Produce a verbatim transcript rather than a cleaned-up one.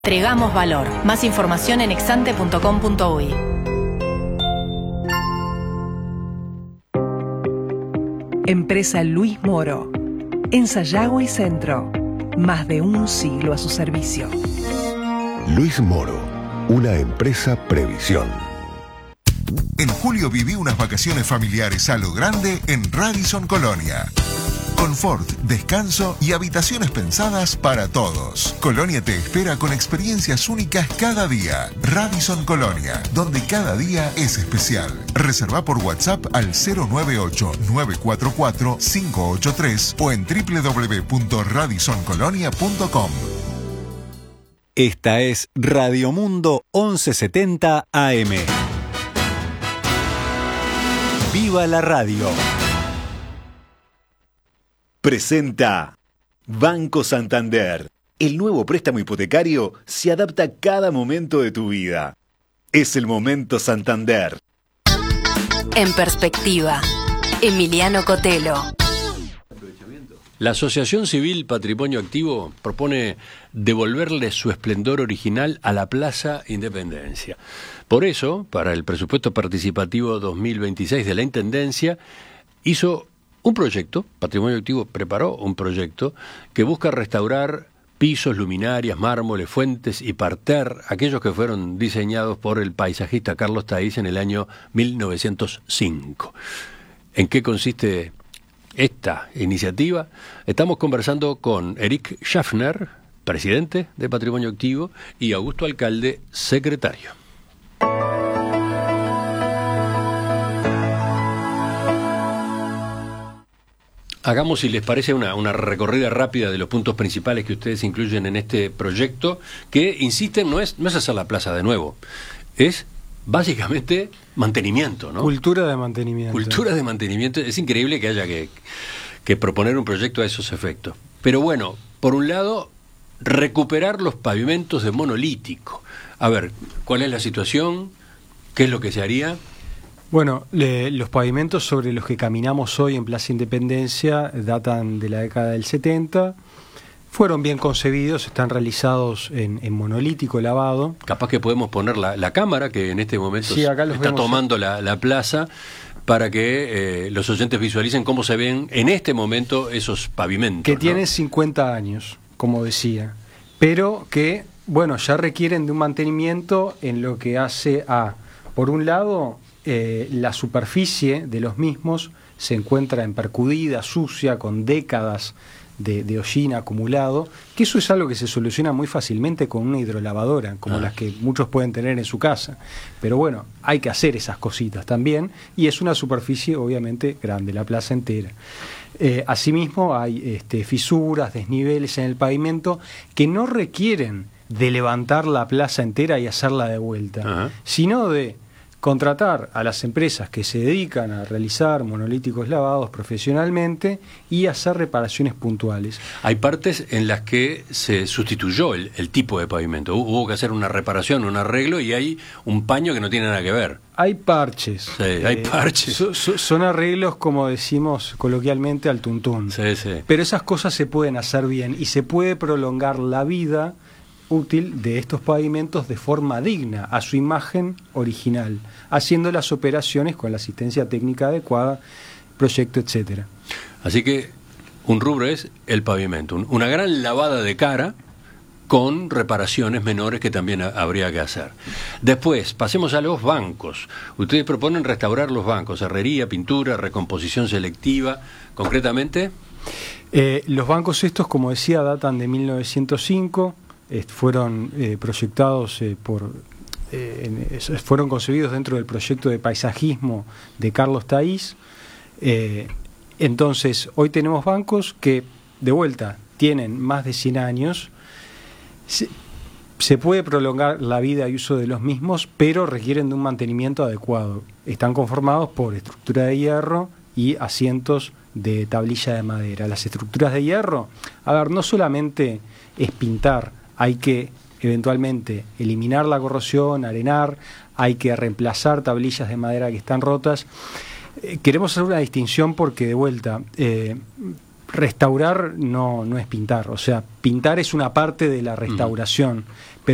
Entregamos valor. Más información en exante punto com punto uy. Empresa Luis Moro. En Sayago y Centro. Más de un siglo a su servicio. Luis Moro, una empresa Previsión. En julio viví unas vacaciones familiares a lo grande en Radisson Colonia. Confort, descanso y habitaciones pensadas para todos. Colonia te espera con experiencias únicas cada día. Radisson Colonia, donde cada día es especial. Reserva por WhatsApp al cero nueve ocho, nueve cuatro cuatro, cinco ocho tres o en doble u doble u doble u punto radisson colonia punto com. Esta es Radio Mundo once setenta A M. ¡Viva la radio! Presenta Banco Santander. El nuevo préstamo hipotecario se adapta a cada momento de tu vida. Es el momento Santander. En perspectiva, Emiliano Cotelo. La Asociación Civil Patrimonio Activo propone devolverle su esplendor original a la Plaza Independencia. Por eso, para el presupuesto participativo dos mil veintiséis de la Intendencia, hizo un proyecto, Patrimonio Activo preparó un proyecto que busca restaurar pisos, luminarias, mármoles, fuentes y parterre, aquellos que fueron diseñados por el paisajista Carlos Taís en el año mil novecientos cinco. ¿En qué consiste esta iniciativa? Estamos conversando con Eric Schaffner, presidente de Patrimonio Activo, y Augusto Alcalde, secretario. Hagamos, si les parece, una, una recorrida rápida de los puntos principales que ustedes incluyen en este proyecto, que, insisten, no es, no es hacer la plaza de nuevo, es básicamente mantenimiento, ¿no? Cultura de mantenimiento. Cultura de mantenimiento. Es increíble que haya que, que proponer un proyecto a esos efectos. Pero bueno, por un lado, recuperar los pavimentos de monolítico. A ver, ¿cuál es la situación? ¿Qué es lo que se haría? Bueno, le, los pavimentos sobre los que caminamos hoy en Plaza Independencia datan de la década del setenta, fueron bien concebidos, están realizados en, en monolítico lavado. Capaz que podemos poner la, la cámara que en este momento sí, acá los está vemos, tomando la, la plaza para que eh, los oyentes visualicen cómo se ven en este momento esos pavimentos. Que ¿no? tienen cincuenta años, como decía, pero que, bueno, ya requieren de un mantenimiento en lo que hace a, por un lado, Eh, la superficie de los mismos se encuentra empercudida, sucia, con décadas de, de hollín acumulado, que eso es algo que se soluciona muy fácilmente con una hidrolavadora, como ah. las que muchos pueden tener en su casa. Pero bueno, hay que hacer esas cositas también, y es una superficie obviamente grande, la plaza entera. Eh, asimismo hay este, fisuras, desniveles en el pavimento que no requieren de levantar la plaza entera y hacerla de vuelta, uh-huh. sino de contratar a las empresas que se dedican a realizar monolíticos lavados profesionalmente y hacer reparaciones puntuales. Hay partes en las que se sustituyó el, el tipo de pavimento. Hubo que hacer una reparación, un arreglo, y hay un paño que no tiene nada que ver. Hay parches. Sí, hay eh, parches. So, so, son arreglos, como decimos coloquialmente, al tuntún. Sí, sí. Pero esas cosas se pueden hacer bien y se puede prolongar la vida útil de estos pavimentos de forma digna a su imagen original, haciendo las operaciones con la asistencia técnica adecuada, proyecto, etcétera. Así que un rubro es el pavimento, una gran lavada de cara con reparaciones menores que también habría que hacer. Después, pasemos a los bancos. Ustedes proponen restaurar los bancos, herrería, pintura, recomposición selectiva, concretamente. Eh, los bancos estos, como decía, datan de mil novecientos cinco, fueron eh, proyectados eh, por eh, en, fueron concebidos dentro del proyecto de paisajismo de Carlos Taís. Eh, entonces hoy tenemos bancos que de vuelta tienen más de cien años. Se, se puede prolongar la vida y uso de los mismos, pero requieren de un mantenimiento adecuado. Están conformados por estructura de hierro y asientos de tablilla de madera. Las estructuras de hierro, a ver, no solamente es pintar, hay que eventualmente eliminar la corrosión, arenar, hay que reemplazar tablillas de madera que están rotas. Eh, queremos hacer una distinción porque, de vuelta, eh, restaurar no, no es pintar, o sea, pintar es una parte de la restauración,